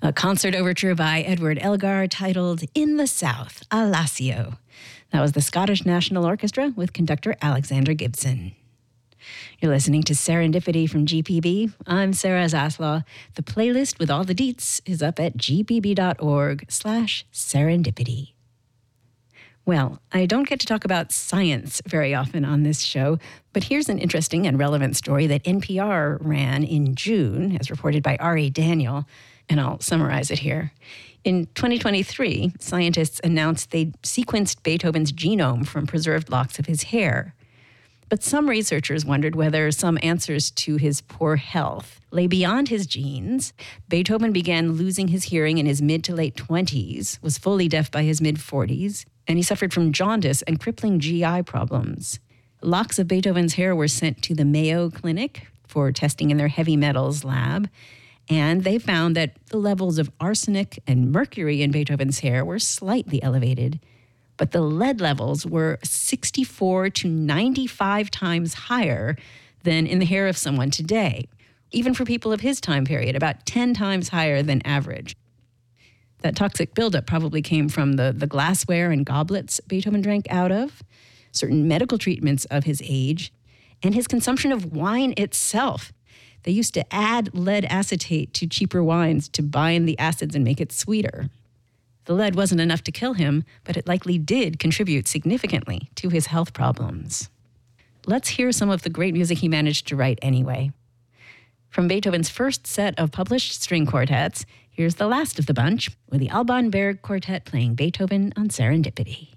A concert overture by Edward Elgar titled In the South, Alassio. That was the Scottish National Orchestra with conductor Alexander Gibson. You're listening to Serendipity from GPB. I'm Sarah Zaslaw. The playlist with all the deets is up at gpb.org/serendipity. Well, I don't get to talk about science very often on this show, but here's an interesting and relevant story that NPR ran in June, as reported by Ari Daniel, and I'll summarize it here. In 2023, scientists announced they'd sequenced Beethoven's genome from preserved locks of his hair. But some researchers wondered whether some answers to his poor health lay beyond his genes. Beethoven began losing his hearing in his mid to late 20s, was fully deaf by his mid-40s, and he suffered from jaundice and crippling GI problems. Locks of Beethoven's hair were sent to the Mayo Clinic for testing in their heavy metals lab, and they found that the levels of arsenic and mercury in Beethoven's hair were slightly elevated, but the lead levels were 64 to 95 times higher than in the hair of someone today, even for people of his time period, about 10 times higher than average. That toxic buildup probably came from the glassware and goblets Beethoven drank out of, certain medical treatments of his age, and his consumption of wine itself. They used to add lead acetate to cheaper wines to bind the acids and make it sweeter. The lead wasn't enough to kill him, but it likely did contribute significantly to his health problems. Let's hear some of the great music he managed to write anyway. From Beethoven's first set of published string quartets, here's the last of the bunch, with the Alban Berg Quartet playing Beethoven on Serendipity.